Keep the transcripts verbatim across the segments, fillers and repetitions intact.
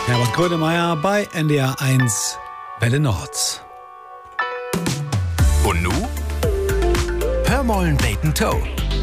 Herbert Grönemeyer bei N D R eins Welle Nord. Und nu? Hör mollen Bacon Toe.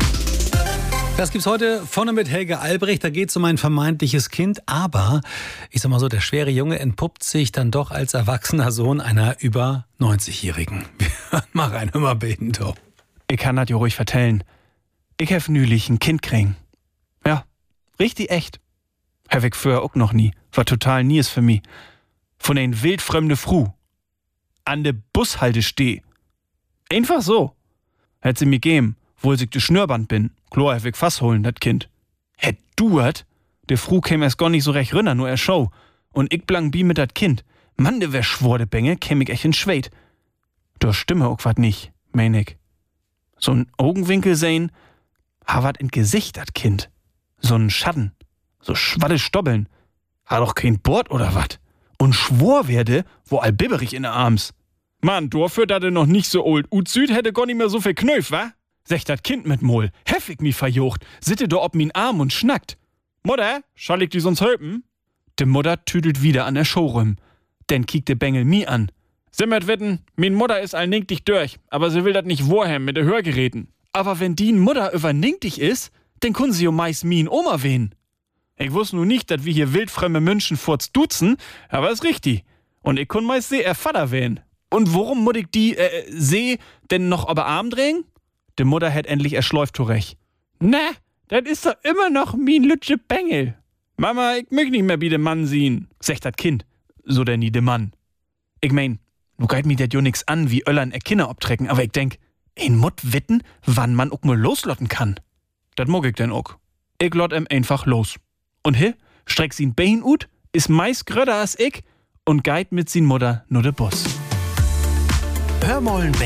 Das gibt's heute vorne mit Helge Albrecht. Da geht's um ein vermeintliches Kind. Aber, ich sag mal so, der schwere Junge entpuppt sich dann doch als erwachsener Sohn einer über neunzigjährigen. Wir hören mal rein, hör mal Bacon Toe. Ich kann das ja ruhig vertellen. Ich hef nülich ein Kind kriegen. Ja, richtig echt. Hab ich früher auch noch nie. War total nies für mich. Von ein wildfremde Fru. An de Bushalte steh. Einfach so. Hätt sie mir geben, wo ich de Schnürband bin. Klar, hab ich Fass holen, dat Kind. Hätt du hat? Der Fru käm erst gar nicht so recht rinner, nur er schau. Und ich blang bi mit dat Kind. Mann, de wär schwor de Bänge, käm ich echt in Schwed. Da stimme auch wat nicht, mein ich. So'n Augenwinkel sehen, ha wat in Gesicht, dat Kind. So'n Schatten, so schwatte Stobbeln. Ha doch kein Bord oder wat? Und schwor werde, wo all bibberig in de Arms. Mann, dafür, dat er noch nicht so old ut süd, hätte gar nicht mehr so viel Knöf, wa? Sech dat Kind mit Mol, heffig mi verjocht, sitte do ob min Arm und schnackt. Mutter, schall ich die sonst hölpen? De Mutter tüdelt wieder an der Showrüm. Denn kiekt de Bengel mi an. Simmert wetten, min Mutter is all dich durch, aber sie will dat nicht wohem mit de Hörgeräten. Aber wenn die Mutter über dich is, dann kun sie jo meist min Oma wehen. Ich wuss nu nicht, dat wir hier wildfremde München forts duzen, aber is richtig. Und ich kun meist seh er Vater wehen. Und worum mut ich die, äh, seh, denn noch aber Arm drehen? De Mutter hätt endlich erschläuft zurecht. Na, dat is doch immer noch min lütsche Bengel. Mama, ich möcht nicht mehr wie de Mann sehen, sagt dat Kind. So denn nie de Mann. Ich mein, nu geit mi dat jo nix an, wie Öllern er Kinder obtrecken, aber ich denk, ein Mutt witten, wann man ook mal loslotten kann. Dat mog ich denn ook. Ich lot em einfach los. Und he, streck sin Bein ut, is meist gröder als ich und geit mit sin Mutter nur de Bus. Hör mollen